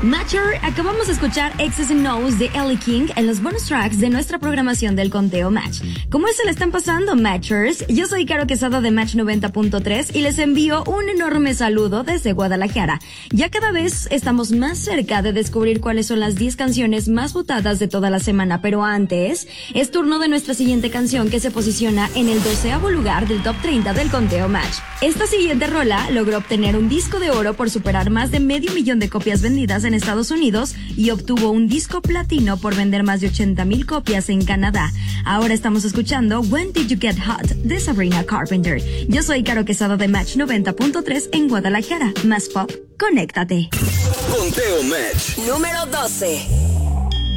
Matcher, acabamos de escuchar X's and O's de Ellie King en los bonus tracks de nuestra programación del Conteo Match. ¿Cómo se le están pasando, Matchers? Yo soy Caro Quesada de Match 90.3 y les envío un enorme saludo desde Guadalajara. Ya cada vez estamos más cerca de descubrir cuáles son las 10 canciones más votadas de toda la semana, pero antes es turno de nuestra siguiente canción que se posiciona en el 12º lugar del Top 30 del Conteo Match. Esta siguiente rola logró obtener un disco de oro por superar más de 500,000 de copias vendidas en Estados Unidos y obtuvo un disco platino por vender más de 80,000 copias en Canadá. Ahora estamos escuchando When Did You Get Hot de Sabrina Carpenter. Yo soy Caro Quesada de Match 90.3 en Guadalajara. Más pop, conéctate. Conteo Match número 12.